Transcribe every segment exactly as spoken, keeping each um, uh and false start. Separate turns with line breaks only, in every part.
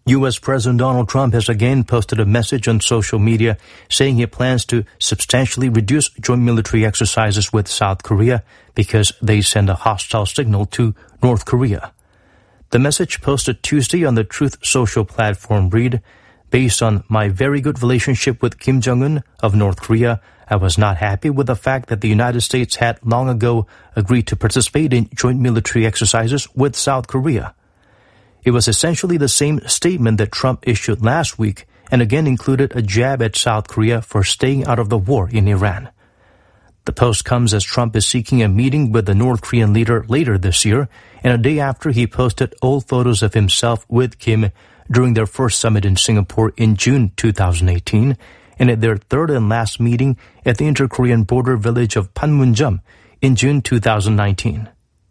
U S. President Donald Trump has again posted a message on social media saying he plans to substantially reduce joint military exercises with South Korea because they send a hostile signal to North Korea. The message posted Tuesday on the Truth Social platform read, "Based on my very good relationship with Kim Jong-un of North Korea, I was not happy with the fact that the United States had long ago agreed to participate in joint military exercises with South Korea." It was essentially the same statement that Trump issued last week and again included a jab at South Korea for staying out of the war in Iran. The post comes as Trump is seeking a meeting with the North Korean leader later this year and a day after he posted old photos of himself with Kim during their first summit in Singapore in June twenty eighteen and at their third and last meeting at the inter-Korean border village of Panmunjom in June twenty nineteen.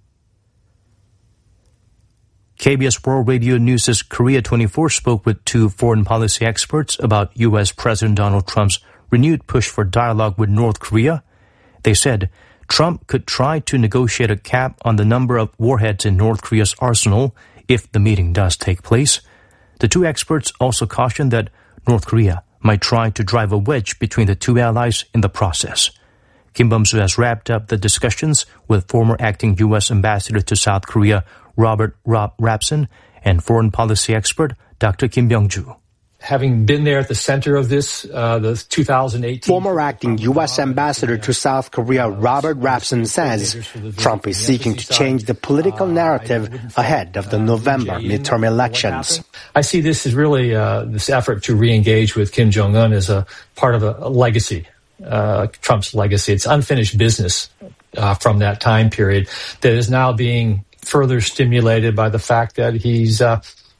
K B S World Radio News' Korea twenty-four spoke with two foreign policy experts about U S. President Donald Trump's renewed push for dialogue with North Korea. They said Trump could try to negotiate a cap on the number of warheads in North Korea's arsenal if the meeting does take place. The two experts also cautioned that North Korea might try to drive a wedge between the two allies in the process. Kim Bum-soo has wrapped up the discussions with former acting U S. ambassador to South Korea, Robert Rob Rapson, and foreign policy expert Doctor Kim Byung-ju.
Having been there at the center of this, uh, the two thousand eighteen...
Former acting U S. ambassador to South Korea, Robert Rapson, says Trump is seeking to change the political narrative ahead of the November midterm elections.
I see this as really uh, this effort to re-engage with Kim Jong-un as a part of a, a legacy, uh, Trump's legacy. It's unfinished business uh, from that time period that is now being further stimulated by the fact that he's uh,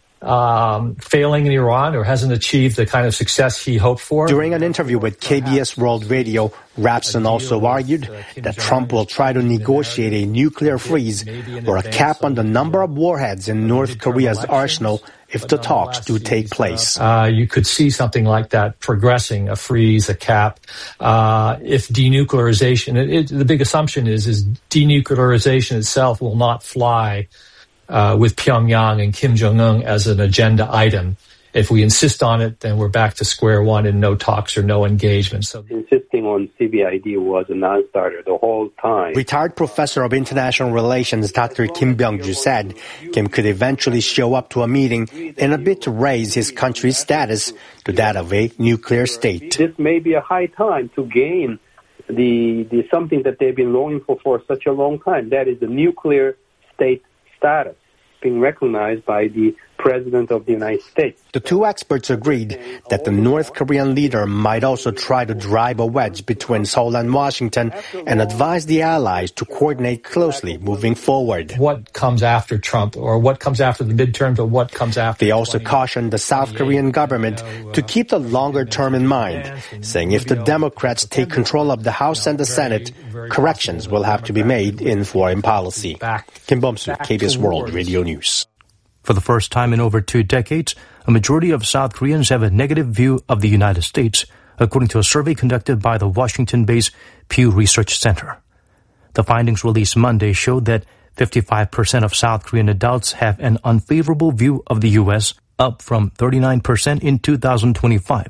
um, failing in Iran or hasn't achieved the kind of success he hoped for.
During an interview with K B S World Radio, Rapson also argued that Trump will try to negotiate a nuclear freeze or a cap on the number of warheads in North Korea's arsenal if the talks do take place.
Uh, you could see something like that progressing, a freeze, a cap. Uh, if denuclearization, it, it, the big assumption is, is denuclearization itself will not fly uh, with Pyongyang and Kim Jong-un as an agenda item. If we insist on it, then we're back to square one and no talks or no engagement. So
insisting on C B I D was a non-starter the whole time.
Retired professor of international relations Doctor Kim Byung-ju said Kim could eventually show up to a meeting in a bid to raise his country's status to that of a nuclear state.
This may be a high time to gain the, the something that they've been longing for for such a long time. That is the nuclear state status being recognized by the President of the United States.
The two experts agreed that the North Korean leader might also try to drive a wedge between Seoul and Washington and advise the allies to coordinate closely moving forward.
What comes after Trump, or what comes after the midterms, or what comes after...
They also cautioned the South Korean government to keep the longer term in mind, saying if the Democrats take control of the House and the Senate, corrections will have to be made in foreign policy. Kim Bum-soo, K B S World Radio News.
For the first time in over two decades, a majority of South Koreans have a negative view of the United States, according to a survey conducted by the Washington-based Pew Research Center. The findings released Monday showed that fifty-five percent of South Korean adults have an unfavorable view of the U S, up from thirty-nine percent in two thousand twenty-five.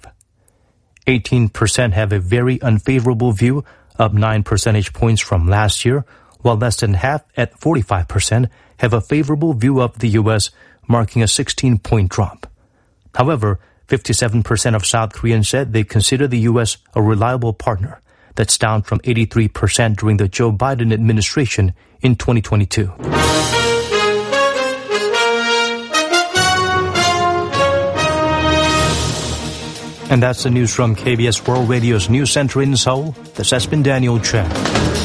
eighteen percent have a very unfavorable view, up nine percentage points from last year, while less than half, at forty-five percent, have a favorable view of the U S, marking a sixteen-point drop. However, fifty-seven percent of South Koreans said they consider the U S a reliable partner. That's down from eighty-three percent during the Joe Biden administration in twenty twenty-two. And that's the news from K B S World Radio's News Center in Seoul. This has been Daniel Chen.